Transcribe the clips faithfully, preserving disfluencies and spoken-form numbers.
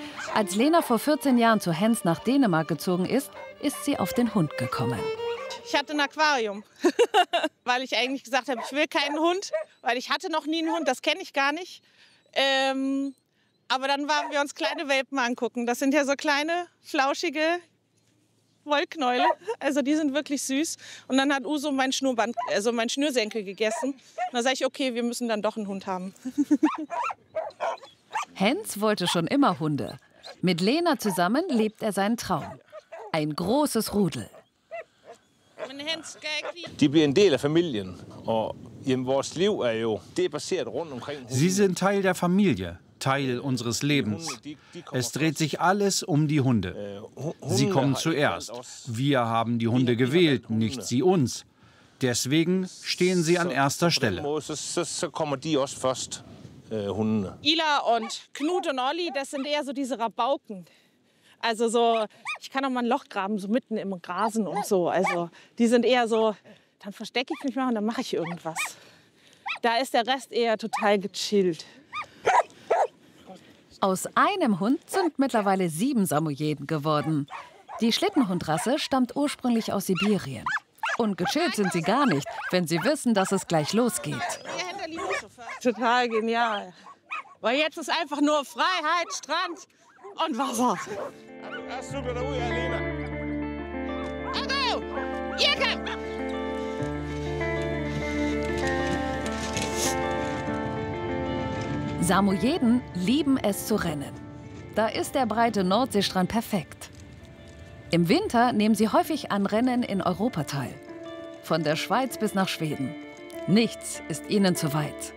Als Lena vor vierzehn Jahren zu Hens nach Dänemark gezogen ist, ist sie auf den Hund gekommen. Ich hatte ein Aquarium, weil ich eigentlich gesagt habe, ich will keinen Hund, weil ich hatte noch nie einen Hund, das kenne ich gar nicht. Ähm, aber dann waren wir uns kleine Welpen angucken. Das sind ja so kleine, flauschige Wollknäule. Also die sind wirklich süß. Und dann hat Uso mein Schnurrband, also mein Schnürsenkel gegessen. Und da sage ich, okay, wir müssen dann doch einen Hund haben. Hens wollte schon immer Hunde. Mit Lena zusammen lebt er seinen Traum. Ein großes Rudel. Die bliver en del af familien, og jamen, vores liv er jo det er baseret rundt omkring hunden. Sie sind Teil der Familie, Teil unseres Lebens. Es dreht sich alles um die Hunde. Sie kommen zuerst. Wir haben die Hunde gewählt, nicht sie uns. Deswegen stehen sie an erster Stelle. Så kommer de også først, hundene. Ila und Knut und Olli, das sind eher so diese Rabauken. Also so, ich kann auch mal ein Loch graben, so mitten im Rasen und so. Also die sind eher so, dann verstecke ich mich mal und dann mache ich irgendwas. Da ist der Rest eher total gechillt. Aus einem Hund sind mittlerweile sieben Samojeden geworden. Die Schlittenhundrasse stammt ursprünglich aus Sibirien. Und gechillt sind sie gar nicht, wenn sie wissen, dass es gleich losgeht. Total genial. Weil jetzt ist einfach nur Freiheit, Strand und Wasser. Also, ihr kommt! Samojeden lieben es zu rennen. Da ist der breite Nordseestrand perfekt. Im Winter nehmen sie häufig an Rennen in Europa teil. Von der Schweiz bis nach Schweden. Nichts ist ihnen zu weit.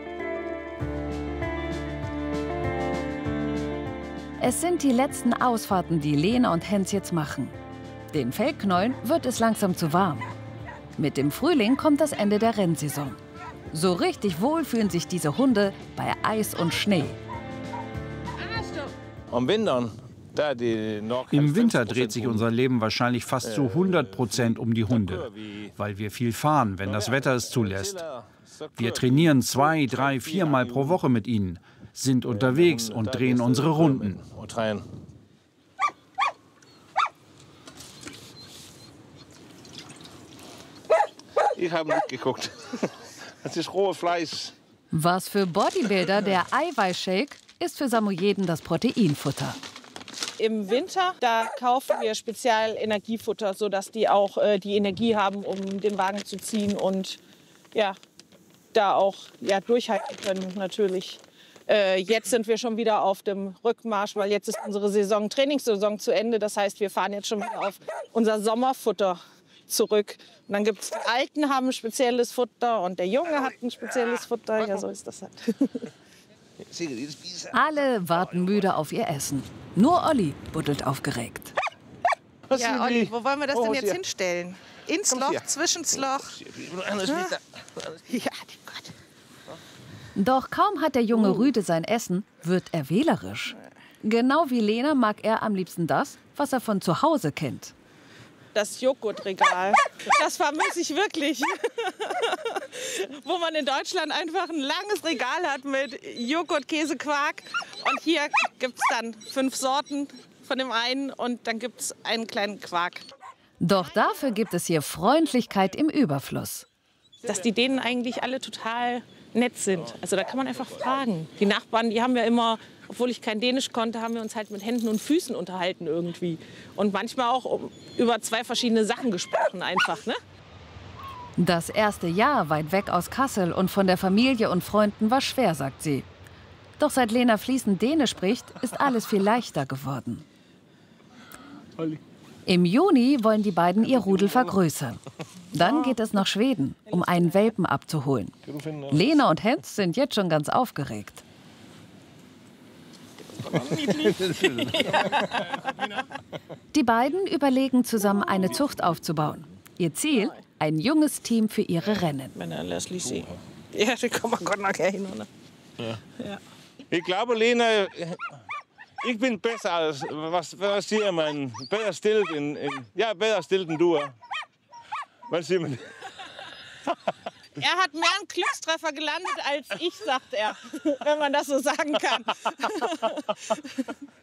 Es sind die letzten Ausfahrten, die Lena und Hens jetzt machen. Den Fellknäueln wird es langsam zu warm. Mit dem Frühling kommt das Ende der Rennsaison. So richtig wohl fühlen sich diese Hunde bei Eis und Schnee. Om vinteren, der er det nok Im Winter dreht sich unser Leben wahrscheinlich fast zu hundert Prozent um die Hunde, weil wir viel fahren, wenn das Wetter es zulässt. Wir trainieren zwei, drei, viermal pro Woche mit ihnen, sind unterwegs und drehen unsere Runden. Ich habe nicht geguckt. Das ist rohes Fleisch. Was für Bodybuilder der Eiweißshake ist für Samojeden das Proteinfutter. Im Winter, da kaufen wir speziell Energiefutter, sodass die auch äh, die Energie haben, um den Wagen zu ziehen und ja, da auch ja, durchhalten können natürlich. Äh, jetzt sind wir schon wieder auf dem Rückmarsch, weil jetzt ist unsere Saison, Trainingssaison zu Ende. Das heißt, wir fahren jetzt schon wieder auf unser Sommerfutter zurück. Und dann gibt es, die Alten haben ein spezielles Futter und der Junge hat ein spezielles Futter. Ja, so ist das halt. Alle warten müde auf ihr Essen. Nur Olli buddelt aufgeregt. Ja, Olli, wo wollen wir das denn jetzt hinstellen? Ins Loch, zwischens Loch? Ja, Gott. Doch kaum hat der junge Rüde sein Essen, wird er wählerisch. Genau wie Lena mag er am liebsten das, was er von zu Hause kennt. Das Joghurtregal, das vermisse ich wirklich. Wo man in Deutschland einfach ein langes Regal hat mit Joghurt, Käse, Quark. Und hier gibt es dann fünf Sorten von dem einen und dann gibt es einen kleinen Quark. Doch dafür gibt es hier Freundlichkeit im Überfluss. Dass die Dänen eigentlich alle total nett sind. Also da kann man einfach fragen. Die Nachbarn, die haben ja immer, obwohl ich kein Dänisch konnte, haben wir uns halt mit Händen und Füßen unterhalten irgendwie. Und manchmal auch um, über zwei verschiedene Sachen gesprochen einfach, ne? Das erste Jahr weit weg aus Kassel und von der Familie und Freunden war schwer, sagt sie. Doch seit Lena fließend Dänisch spricht, ist alles viel leichter geworden. Im Juni wollen die beiden ihr Rudel vergrößern. Dann geht es nach Schweden, um einen Welpen abzuholen. Lena und Hens sind jetzt schon ganz aufgeregt. Die beiden überlegen zusammen, eine Zucht aufzubauen. Ihr Ziel? Ein junges Team für ihre Rennen. Ja, det kommer godt nok herhen under. Ja. Ich glaube, Lena, ich bin besser als, was, was siger man, bedre stillet end, end, ja, bedre stillet end du er. Was siger man? Er hat mehr einen Glückstreffer gelandet als ich, sagt er, wenn man das so sagen kann.